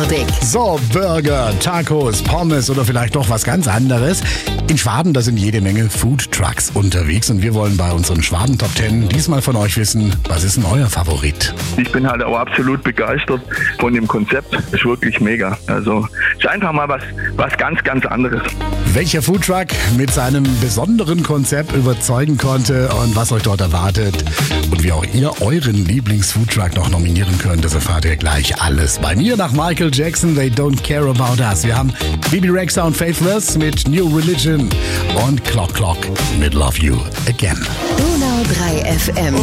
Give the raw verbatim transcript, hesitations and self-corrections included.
Nordic. So, Burger, Tacos, Pommes oder vielleicht doch was ganz anderes. In Schwaben, da sind jede Menge Food-Trucks unterwegs und wir wollen bei unseren Schwaben-Top Ten diesmal von euch wissen, was ist denn euer Favorit? Ich bin halt auch absolut begeistert von dem Konzept. Das ist wirklich mega. Also ist einfach mal was, was ganz, ganz anderes. Welcher Foodtruck mit seinem besonderen Konzept überzeugen konnte und was euch dort erwartet und wie auch ihr euren Lieblings-Foodtruck noch nominieren könnt, das erfahrt ihr gleich alles bei mir nach Michael Jackson, They Don't Care About Us. Wir haben Bebe Rexha und Faithless mit New Religion und Clock Clock mit Love You Again. Donau drei F M.